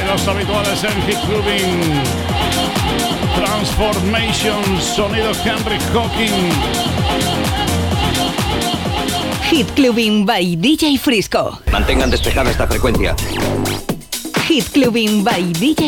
los habituales en Hit Clubbing. Transformation, sonido Henry Hawking. Hit Clubbing by DJ Frisco. Mantengan despejada esta frecuencia. Hit Clubbing by DJ